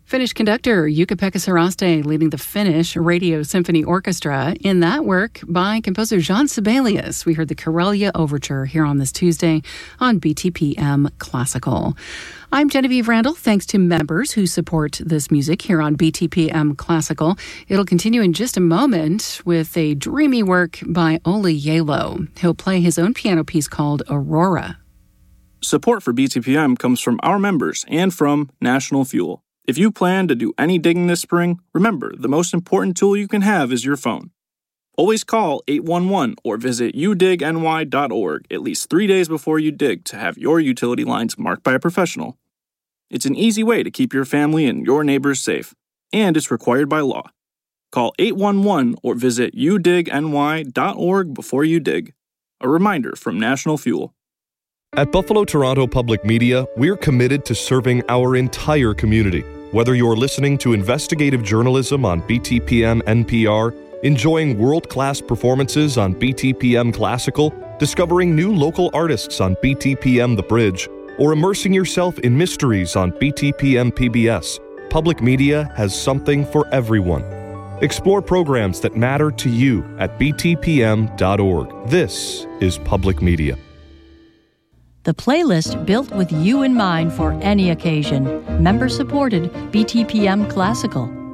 Finnish conductor Jukka-Pekka Saraste leading the Finnish Radio Symphony Orchestra in that work by composer Jean Sibelius. We heard the Karelia Overture here on this Tuesday on BTPM Classical. I'm Genevieve Randall. Thanks to members who support this music here on BTPM Classical. It'll continue in just a moment with a dreamy work by Ole Yalo. He'll play his own piano piece called Aurora. Support for BTPM comes from our members and from National Fuel. If you plan to do any digging this spring, remember, the most important tool you can have is your phone. Always call 811 or visit udigny.org at least 3 days before you dig to have your utility lines marked by a professional. It's an easy way to keep your family and your neighbors safe, and it's required by law. Call 811 or visit udigny.org before you dig. A reminder from National Fuel. At Buffalo Toronto Public Media, we're committed to serving our entire community. Whether you're listening to investigative journalism on BTPM NPR, enjoying world-class performances on BTPM Classical, discovering new local artists on BTPM The Bridge, or immersing yourself in mysteries on BTPM PBS, Public Media has something for everyone. Explore programs that matter to you at btpm.org. This is Public Media. The playlist built with you in mind for any occasion. Member-supported BTPM Classical.